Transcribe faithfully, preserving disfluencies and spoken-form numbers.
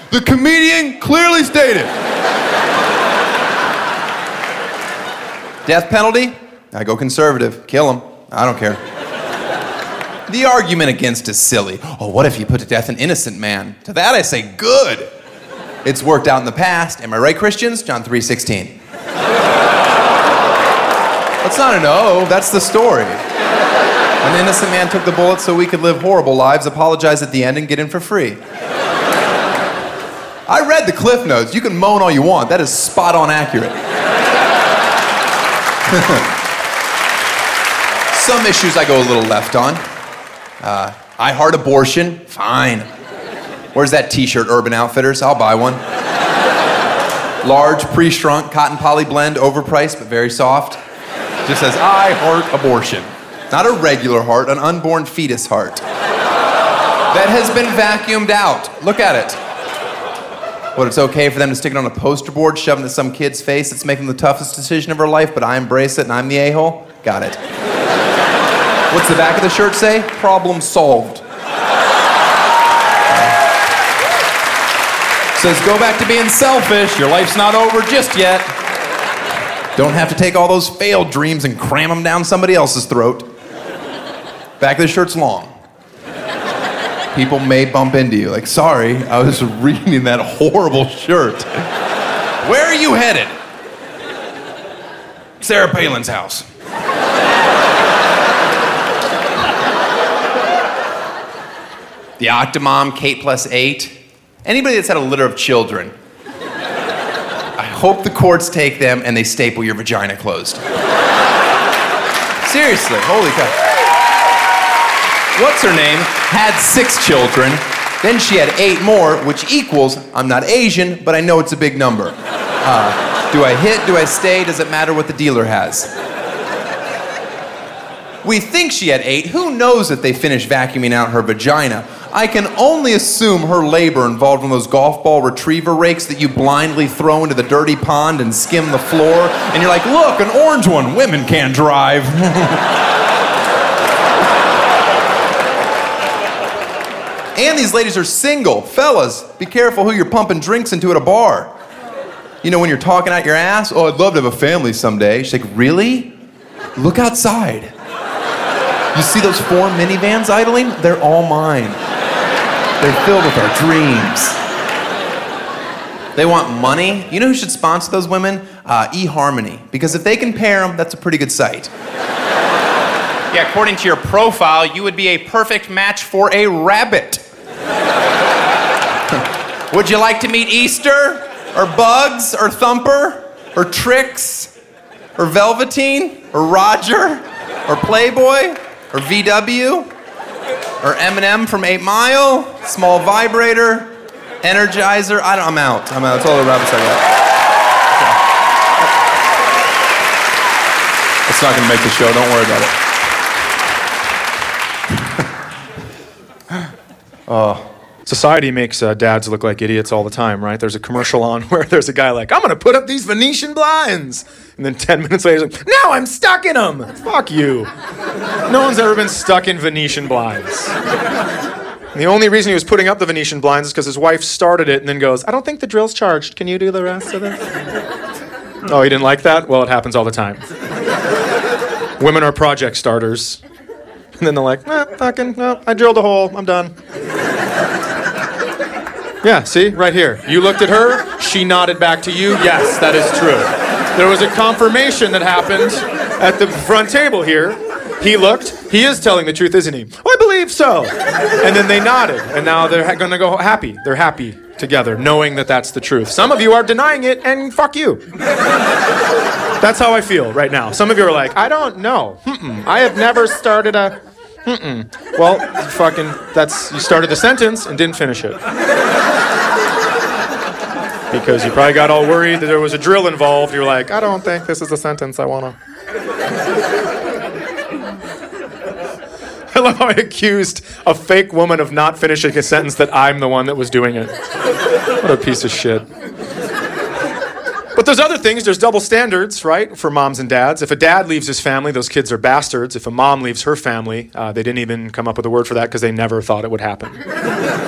The comedian clearly stated. Death penalty? I go conservative. Kill him. I don't care. The argument against is silly. Oh, what if you put to death an innocent man? To that I say, good. It's worked out in the past. Am I right, Christians? John three sixteen. That's not an O, that's the story. An innocent man took the bullet so we could live horrible lives, apologize at the end, and get in for free. I read the Cliff Notes. You can moan all you want. That is spot on accurate. Some issues I go a little left on. Uh, I heart abortion. Fine. Where's that t-shirt, Urban Outfitters? I'll buy one. Large, pre-shrunk, cotton poly blend, overpriced, but very soft. Just says, I heart abortion. Not a regular heart, an unborn fetus heart. That has been vacuumed out. Look at it. What, it's okay for them to stick it on a poster board, shove it into some kid's face that's making the toughest decision of her life, but I embrace it and I'm the a-hole? Got it. What's the back of the shirt say? Problem solved. Says, go back to being selfish. Your life's not over just yet. Don't have to take all those failed dreams and cram them down somebody else's throat. Back of the shirt's long. People may bump into you. Like, sorry, I was reading that horrible shirt. Where are you headed? Sarah Palin's house. The Octomom, Kate plus eight. Anybody that's had a litter of children, I hope the courts take them and they staple your vagina closed. Seriously, holy cow. What's her name? Had six children, then she had eight more, which equals, I'm not Asian, but I know it's a big number. Uh, do I hit, do I stay, does it matter what the dealer has? We think she had eight. Who knows if they finished vacuuming out her vagina? I can only assume her labor involved in those golf ball retriever rakes that you blindly throw into the dirty pond and skim the floor, and you're like, look, an orange one, women can't drive. And these ladies are single. Fellas, be careful who you're pumping drinks into at a bar. You know, when you're talking out your ass, oh, I'd love to have a family someday. She's like, really? Look outside. You see those four minivans idling? They're all mine. They're filled with our dreams. They want money. You know who should sponsor those women? Uh, eHarmony. Because if they can pair them, that's a pretty good site. Yeah, according to your profile, you would be a perfect match for a rabbit. Would you like to meet Easter? Or Bugs? Or Thumper? Or Trix? Or Velveteen? Or Roger? Or Playboy? Or V W? Or Eminem from eight mile? Small Vibrator? Energizer? I don't, I'm out. I'm out. That's all the rabbits I got. It's not going to make the show. Don't worry about it. Oh. Society makes uh, dads look like idiots all the time, right? There's a commercial on where there's a guy like, I'm going to put up these Venetian blinds. And then ten minutes later, he's like, no, I'm stuck in them. Fuck you. No one's ever been stuck in Venetian blinds. And the only reason he was putting up the Venetian blinds is because his wife started it and then goes, I don't think the drill's charged. Can you do the rest of this? Oh, he didn't like that? Well, it happens all the time. Women are project starters. And then they're like, eh, fucking, no, I drilled a hole. I'm done. Yeah, see, right here. You looked at her, she nodded back to you. Yes, that is true. There was a confirmation that happened at the front table here. He looked, he is telling the truth, isn't he? Oh, I believe so. And then they nodded, and now they're ha- gonna go happy. They're happy together, knowing that that's the truth. Some of you are denying it, and fuck you. That's how I feel right now. Some of you are like, I don't know. Mm-mm. I have never started a... Mm-mm. Well, fucking, that's, you started the sentence and didn't finish it. Because you probably got all worried that there was a drill involved. You're like, I don't think this is the sentence I want to. I love how I accused a fake woman of not finishing a sentence that I'm the one that was doing it. What a piece of shit. But there's other things. There's double standards, right, for moms and dads. If a dad leaves his family, those kids are bastards. If a mom leaves her family, uh, they didn't even come up with a word for that because they never thought it would happen.